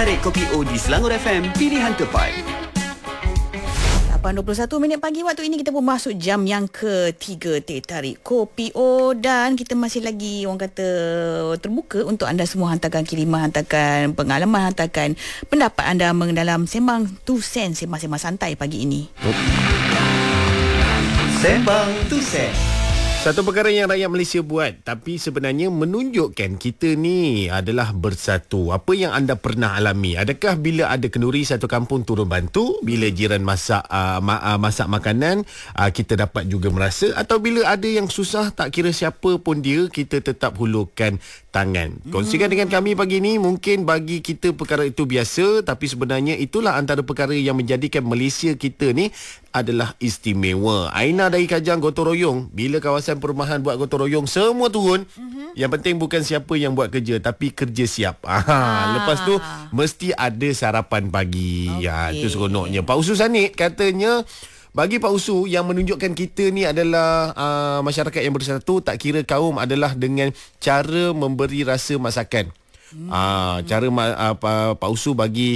Tarik Kopi O di Selangor FM, pilihan tepat. 8.21 minit pagi waktu ini kita pun masuk jam yang ketiga Teh Tarik Kopi O, dan kita masih lagi orang kata terbuka untuk anda semua hantarkan kiriman, hantarkan pengalaman, hantarkan pendapat anda mengenai Sembang Tu Sen, sembang-sembang santai pagi ini. Sembang Tu Sen. Satu perkara yang rakyat Malaysia buat tapi sebenarnya menunjukkan kita ni adalah bersatu. Apa yang anda pernah alami? Adakah bila ada kenduri satu kampung turun bantu? Bila jiran masak masak makanan, kita dapat juga merasa? Atau bila ada yang susah, tak kira siapa pun dia, kita tetap hulurkan tangan? Kongsikan dengan kami pagi ni. Mungkin bagi kita perkara itu biasa, tapi sebenarnya itulah antara perkara yang menjadikan Malaysia kita ni adalah istimewa. Aina dari Kajang gotong royong. Bila kawasan perumahan buat gotong royong, semua turun. Yang penting bukan siapa yang buat kerja, tapi kerja siap. Lepas tu mesti ada sarapan pagi. Itu seronoknya. Pak Usu Sanit katanya, bagi Pak Usu, yang menunjukkan kita ni adalah masyarakat yang bersatu, tak kira kaum, adalah dengan cara memberi rasa masakan. Cara Pak Usu bagi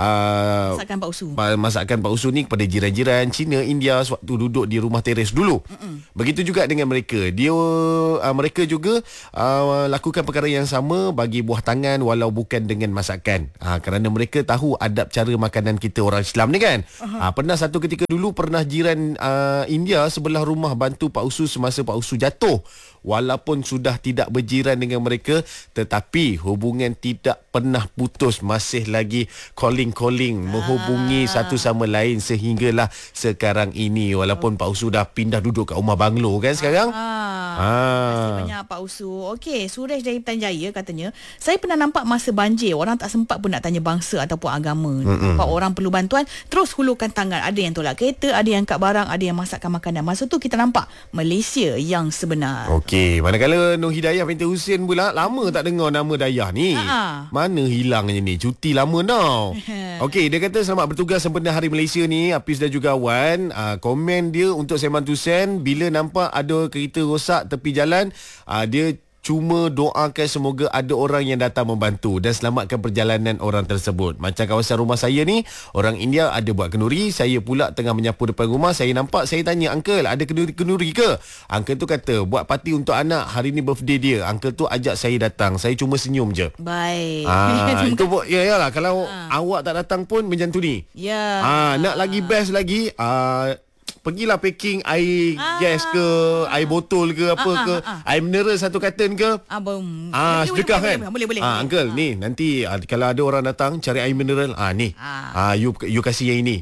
masakan Pak Usu ni kepada jiran-jiran Cina, India sewaktu duduk di rumah teres dulu. Begitu juga dengan mereka. Mereka juga lakukan perkara yang sama bagi buah tangan walau bukan dengan masakan. Kerana mereka tahu adab cara makanan kita orang Islam ni kan. Pernah satu ketika dulu, pernah jiran India sebelah rumah bantu Pak Usu semasa Pak Usu jatuh. Walaupun sudah tidak berjiran dengan mereka, tetapi hubungan tidak pernah putus, masih lagi calling menghubungi satu sama lain sehinggalah sekarang ini. Walaupun Pak Usu dah pindah duduk kat rumah banglo kan sekarang. Terima kasih banyak Pak Usu. Okey, Suresh dari Putrajaya katanya, saya pernah nampak masa banjir, orang tak sempat pun nak tanya bangsa ataupun agama. Nampak orang perlu bantuan, terus hulurkan tangan. Ada yang tolak kereta, ada yang angkat barang, ada yang masakkan makanan. Masa tu kita nampak Malaysia yang sebenar. Okey, manakala Nur Hidayah binti Husin pula, lama tak dengar nama Dayah ni. Mana hilangnya ni? Cuti lama tau. Okey, dia kata selamat bertugas sempena Hari Malaysia ni, Hafiz dan juga Wan. Komen dia untuk Sembang Tu Sen, bila nampak ada kereta rosak tepi jalan, dia cuma doakan semoga ada orang yang datang membantu dan selamatkan perjalanan orang tersebut. Macam kawasan rumah saya ni, orang India ada buat kenduri. Saya pula tengah menyapu depan rumah, saya nampak, saya tanya, "Uncle, ada kenduri ke?" Uncle tu kata, "Buat parti untuk anak, hari ni birthday dia." Uncle tu ajak saya datang. Saya cuma senyum je. Baik. Itu yalah, kalau awak tak datang pun macam tu ni. Nak lagi best lagi, pergilah packing air gas ke, air botol ke, apa ke, air mineral satu carton ke. Sedekah kan. Boleh. Uncle, ni nanti kalau ada orang datang cari air mineral, ni. You kasih yang ini.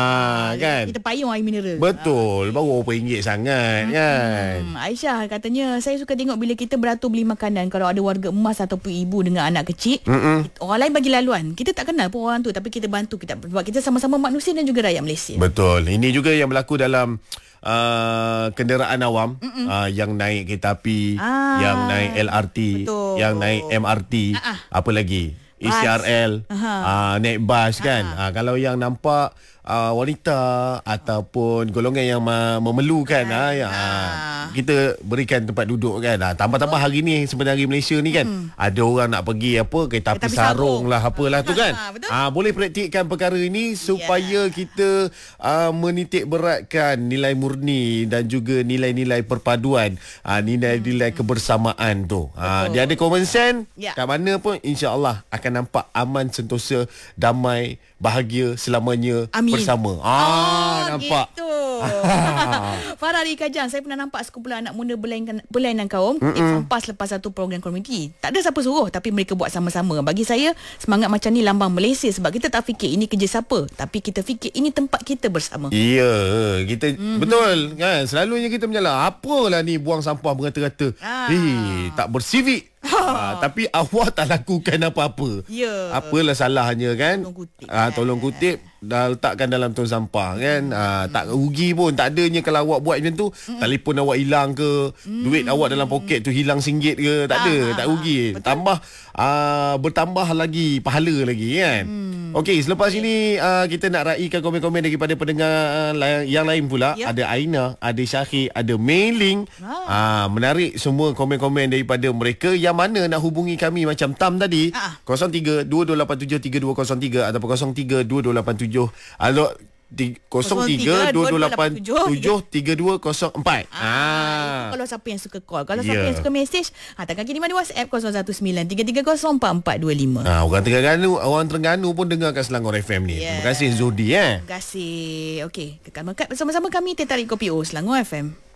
Kan. Kita payung air mineral. Betul. Baru RM4 sangat kan. Aisyah katanya, saya suka tengok bila kita beratur beli makanan, kalau ada warga emas ataupun ibu dengan anak kecil, orang lain bagi laluan. Kita tak kenal pun orang tu, tapi kita bantu, sebab kita sama-sama manusia dan juga rakyat Malaysia. Betul. Ini juga yang berlaku dalam kenderaan awam, yang naik kereta api, yang naik LRT, betul, yang naik MRT, apa lagi, ECRL, naik bas kan. Kalau yang nampak wanita ataupun golongan yang memerlukan, kita berikan tempat duduk kan. Tambah-tambah hari ni sebenarnya Malaysia ni kan, ada orang nak pergi kereta api sarung lah, apalah tu kan. Boleh praktikkan perkara ini supaya kita menitik beratkan nilai murni dan juga nilai-nilai perpaduan, nilai-nilai kebersamaan tu. Dia ada common sense, kat mana pun insya-Allah akan nampak aman, sentosa, damai, bahagia selamanya. Amin. Bersama. Nampak. Gitu. Farah dari Kajang, saya pernah nampak sekumpulan anak muda berlainan kaum sampah selepas satu program komuniti. Tak ada siapa suruh, tapi mereka buat sama-sama. Bagi saya, semangat macam ni lambang Malaysia, sebab kita tak fikir ini kerja siapa, tapi kita fikir ini tempat kita bersama. Ya, kita betul kan. Selalunya kita menyalah, apalah ni buang sampah berata-rata. Tak bersivik. Tapi awak tak lakukan apa-apa. Apalah salahnya kan? Tolong kutip, dah letakkan dalam tong sampah kan. Tak rugi pun. Tak adanya kalau awak buat macam tu, telefon awak hilang ke, duit awak dalam poket tu hilang RM1 ke, tak ada, tak rugi. Betul? Bertambah lagi pahala lagi kan. Okey, selepas ini kita nak raikan komen-komen daripada pendengar yang lain pula. Ya. Ada Aina, ada Syahir, ada Meiling. Menarik semua komen-komen daripada mereka. Yang mana nak hubungi kami macam Tam tadi. 03-2287-3203 ataupun 03-2287 03-2287-3204. Kalau siapa yang suka call. Kalau siapa yang suka mesej, hantarkan kiriman di WhatsApp 0193304425. Orang Terengganu pun dengarkan Selangor FM ni. Terima kasih Zodi. Terima kasih. Okey, kekal melekat bersama-sama kami Teh Tarik Kopi O Selangor FM.